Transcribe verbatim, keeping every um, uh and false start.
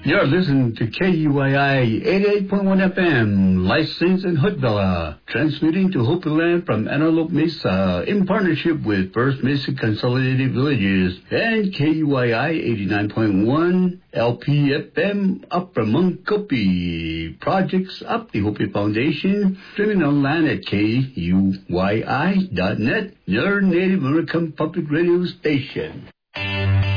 You're listening to K U I I eighty-eight point one F M, licensed in Hoodvilla, transmitting to Hopi Land from Antelope Mesa in partnership with First Mesa Consolidated Villages and K U I I eighty-nine point one L P F M up from Munkopi. Projects up the Hopi Foundation, streaming online at K U Y I dot net, your Native American public radio station.